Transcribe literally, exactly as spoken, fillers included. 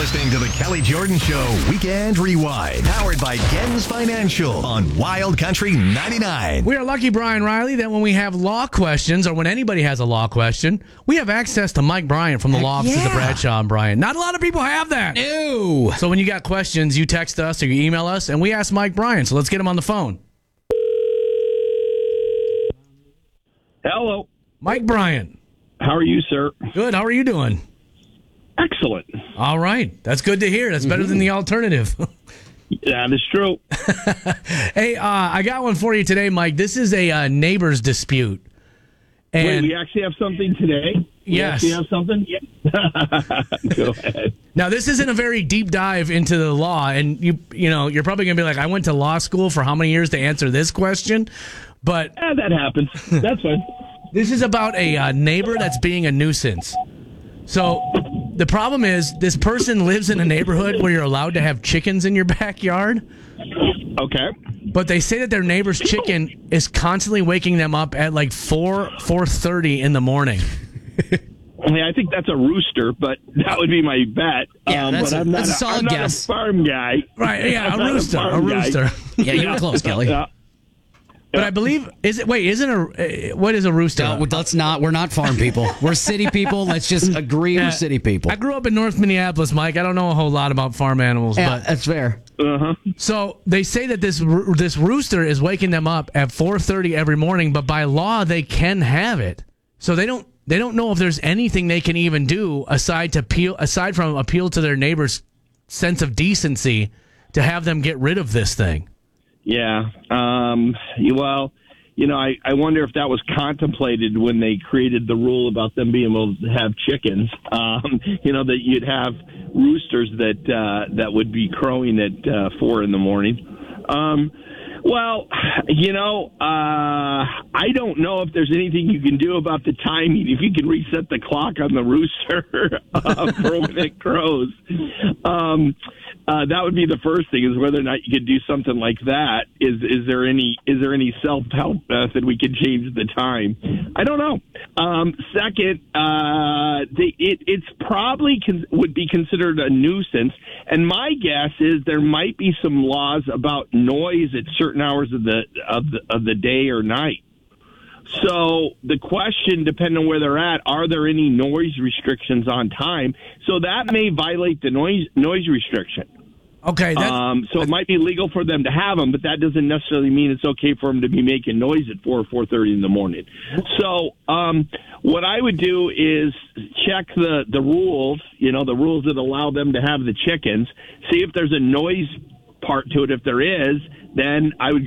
listening to the Kelly Jordan Show Weekend Rewind, powered by Gens Financial on Wild Country ninety-nine. We are lucky, Brian Riley, that when we have law questions or when anybody has a law question, we have access to Mike Bryant from the Heck law offices yeah. of Bradshaw and Bryant. Not a lot of people have that. No. So when you got questions, you text us or you email us, and we ask Mike Bryant. So let's get him on the phone. Hello. Mike Bryant. How are you, sir? Good. How are you doing? Excellent. All right. That's good to hear. That's better than the alternative. That is true. Hey, uh, I got one for you today, Mike. This is a uh, neighbor's dispute. And Wait, we actually have something today? We Yes. actually have something? Yeah. Go ahead. Now, this isn't a very deep dive into the law, and you you know, you're probably going to be like, I went to law school for how many years to answer this question? But Yeah, that happens. That's fine. this is about a uh, neighbor that's being a nuisance. So the problem is this person lives in a neighborhood where you're allowed to have chickens in your backyard, Okay. but they say that their neighbor's chicken is constantly waking them up at like four, four thirty in the morning. I mean, I think that's a rooster, but that would be my bet. Yeah, that's but a- I'm not that's a a, solid I'm not guess. a farm guy. Right, yeah, I'm a not rooster, a farm guy. rooster. Yeah, you were close, Kelly. Yeah. But I believe, is it, wait, isn't a, uh, what is a rooster? No, let's not. We're not farm people. We're city people. Let's just agree Yeah. we're city people. I grew up in North Minneapolis, Mike. I don't know a whole lot about farm animals, Yeah, but that's fair. Uh-huh. so they say that this roo- this rooster is waking them up at four thirty every morning, but by law they can have it. So they don't they don't know if there's anything they can even do aside to appeal aside from appeal to their neighbors' sense of decency to have them get rid of this thing. Yeah. Um, you- well, you know, I, I wonder if that was contemplated when they created the rule about them being able to have chickens. Um, you know, that you'd have roosters that uh, that would be crowing at uh, four in the morning. Um, well, you know, uh, I don't know if there's anything you can do about the timing. If you can reset the clock on the rooster uh, for when it crows. Um, Uh, that would be the first thing, is whether or not you could do something like that. Is is there any is there any self help method we could change the time? I don't know. Um, second, uh, the, it it's probably con- would be considered a nuisance, and my guess is there might be some laws about noise at certain hours of the of the, of the day or night. So the question, depending on where they're at, are there any noise restrictions on time? So that may violate the noise noise restriction. Okay, that, Um, so it might be legal for them to have them, but that doesn't necessarily mean it's okay for them to be making noise at four or four thirty in the morning. So um, what I would do is check the the rules, you know, the rules that allow them to have the chickens. See if there's a noise part to it. If there is, then I would